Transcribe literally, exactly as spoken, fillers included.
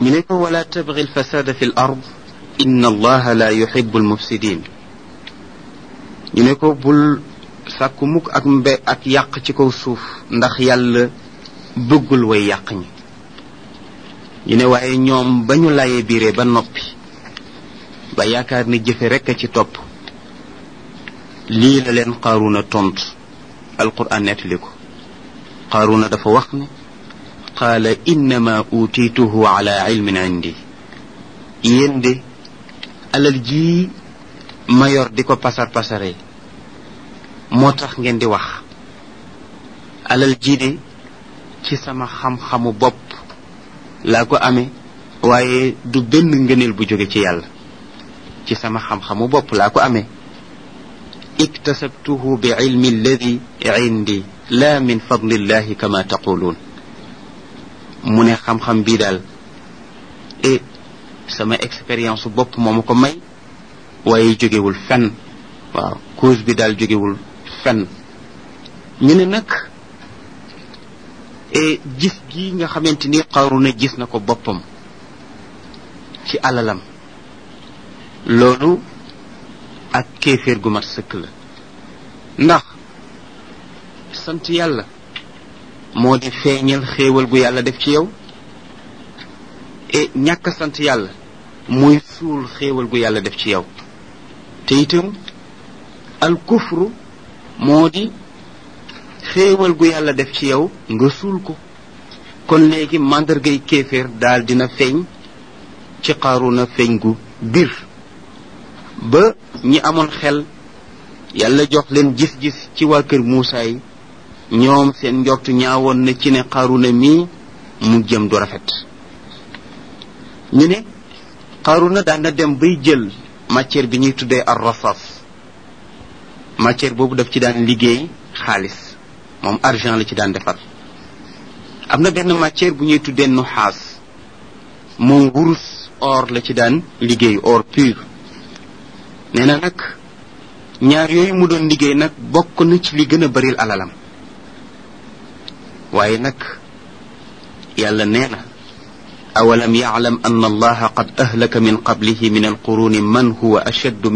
ñu ne ko wala tabgi alfasada fi l ard inna allaha la yuhibu almufsidin ñu ne ko bul sàkku mukk ak mbe ak yàq ci kaw suuf ndax yàlla bëggul way yàq ñi ñu ne waaye ñoom ba ñu layee biiree ba noppi ba yaakaar ni jëfe rekk a ci topp lii la leen qaaruna tontu alquran nettali ko qaaruna dafa wax ne qaala innama utiituhu ala ilmin indi yéen de alal jii ma yor di ko pasar pasare moo tax ngeen di wax alal jii de ci sama xam-xamu bopp laa ko amee waaye du benn ngëneel bu jóge ci yàlla ci sama xam-xamu bopp laa ko amee iktasabtuhu bi ilmi alladi indi la min fadlillahi kama taquluun mu ne xam-xam bii daal e sama expérience bopp moo ma ko may waaye jógewul fenn waaw cause bi daal jógewul fenn ñu ne nag e gis gi nga xamante ni Qaaruna gis na ko boppam ci alalam loolu ak kéeféer gu mat sëkk la ndax sant yàlla moo di feeñal xéewal gu yàlla def ci yow e ñàkk sant yàlla muy suul xéewal gu yàlla def ci yow te itam al kufru moo di xéewal gu yàlla def ci yow nga suul ko kon léegi màndargay kéeféer daal dina feeñ ci Qaaruna feeñ gu bir ba ñi amoon xel yàlla jox leen gis-gis ci waa kër Muusaa yi ñoom seen njortu ñaawoon na ci ne Qaaruna mii mu jëm du rafet ñu ne Qaaruna daan na dem bay jël matière bi ñuy tuddee ar rasas matière boobu daf ci daan liggéey xaalis moom argent la ci daan defar am na benn matière bu ñuy tuddee nuxaas moom wurus or la ci daan liggéey or pur nee na nag ñaar yooyu mu doon liggéey nag bokk na ci li gën a baril alalam waaye nag yàlla nee na awalam yaclam an allaha qad ahlaka min qablihi min alquruni man huwa ashaddu